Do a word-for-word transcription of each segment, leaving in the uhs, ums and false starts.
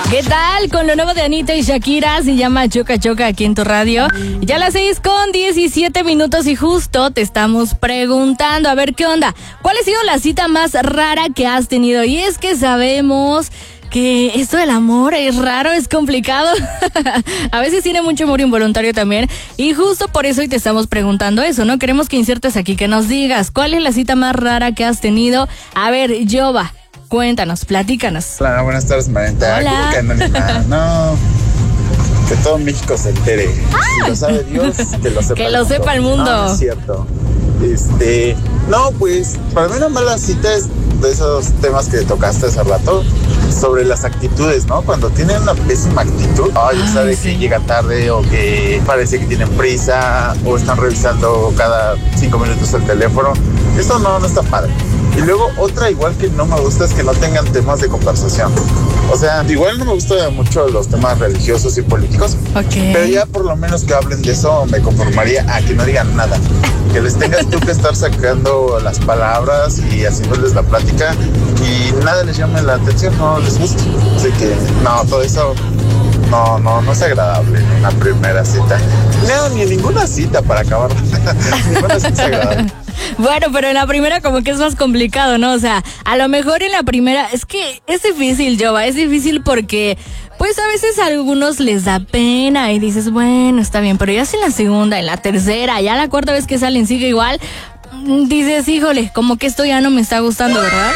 ¿Qué tal? Con lo nuevo de Anita y Shakira, se llama Choca Choca aquí en tu radio. Ya a las seis con diecisiete minutos y justo te estamos preguntando, a ver qué onda. ¿Cuál ha sido la cita más rara que has tenido? Y es que sabemos que esto del amor es raro, es complicado. A veces tiene mucho amor involuntario también. Y justo por eso hoy te estamos preguntando eso, ¿no? Queremos que insertes aquí, que nos digas cuál es la cita más rara que has tenido. A ver, Jova, cuéntanos, platícanos. Hola, buenas tardes, Marenta. Hola. Que anónima. No, que todo México se entere. ¡Ah! Si lo sabe Dios, que lo sepa que el lo mundo. sepa el mundo. No, no es cierto. Este, no, pues, para mí una mala cita es de esos temas que tocaste hace rato, sobre las actitudes, ¿no? Cuando tienen una pésima actitud, ay, ya sabe sí. que llega tarde o que parece que tienen prisa o están revisando cada cinco minutos el teléfono. Eso no, no está padre. Y luego otra igual que no me gusta es que no tengan temas de conversación. O sea, igual no me gustan mucho los temas religiosos y políticos, Okay. pero ya por lo menos que hablen de eso me conformaría a que no digan nada. Que les tengas tú que estar sacando las palabras y haciéndoles la plática y nada les llame la atención, no les gusta. Así que no, todo eso no, no, no es agradable en una primera cita. No, ni en ninguna cita para acabar. Ninguna cita es agradable. Bueno, pero en la primera como que es más complicado, ¿no? O sea, a lo mejor en la primera, es que es difícil, Jova, es difícil porque pues a veces a algunos les da pena y dices, bueno, está bien, pero ya si en la segunda, en la tercera, ya la cuarta vez que salen sigue igual, dices, híjole, como que esto ya no me está gustando, ¿verdad?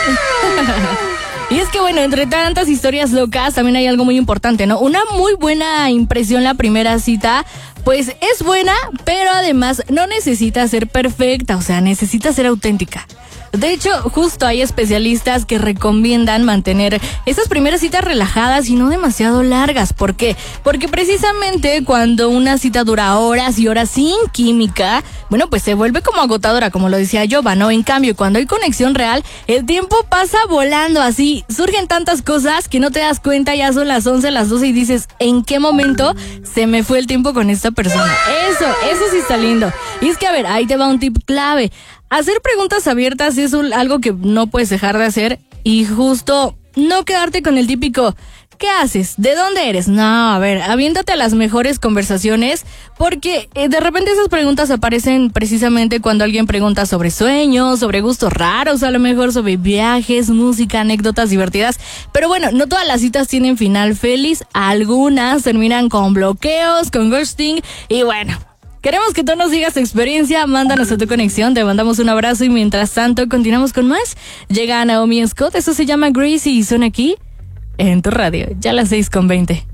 Y es que bueno, entre tantas historias locas también hay algo muy importante, ¿no? Una muy buena impresión la primera cita, pues es buena, pero además no necesita ser perfecta, o sea, necesita ser auténtica. De hecho, justo hay especialistas que recomiendan mantener esas primeras citas relajadas y no demasiado largas. ¿Por qué? Porque precisamente cuando una cita dura horas y horas sin química, bueno, pues se vuelve como agotadora, como lo decía Jova, ¿no? En cambio, cuando hay conexión real, el tiempo pasa volando así. Surgen tantas cosas que no te das cuenta, ya son las once, las doce y dices, ¿en qué momento se me fue el tiempo con esta persona? Eso, eso sí está lindo. Y es que, a ver, ahí te va un tip clave. Hacer preguntas abiertas es un, algo que no puedes dejar de hacer y justo no quedarte con el típico ¿qué haces? ¿De dónde eres? No, a ver, aviéntate a las mejores conversaciones porque eh, de repente esas preguntas aparecen precisamente cuando alguien pregunta sobre sueños, sobre gustos raros, a lo mejor sobre viajes, música, anécdotas divertidas. Pero bueno, no todas las citas tienen final feliz, algunas terminan con bloqueos, con ghosting y bueno. Queremos que tú nos digas tu experiencia, mándanos a tu conexión, te mandamos un abrazo y mientras tanto continuamos con más. Llega Naomi Scott, eso se llama Gracie y son aquí en tu radio, ya a las seis con veinte.